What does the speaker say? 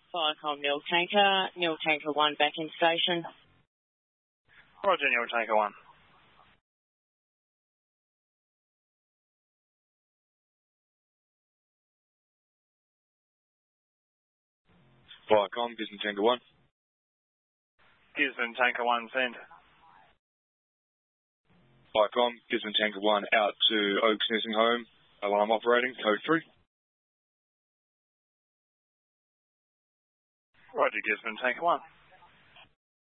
Viacom Nil Tanker 1 back in station. Roger, Nil Tanker 1. Viacom, Gisborne Tanker 1. Gisborne Tanker 1, send. Viacom, Gisborne Tanker 1 out to Oaks Nursing Home. Alarm operating, code 3. Roger, Gisborne Tanker 1.